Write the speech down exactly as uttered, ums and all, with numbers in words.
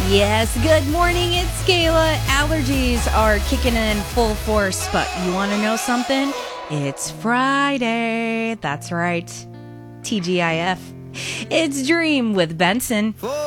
Yes, good morning. It's Kayla. Allergies are kicking in full force, but you want to know something? It's Friday. That's right. T G I F. It's Dream with Benson.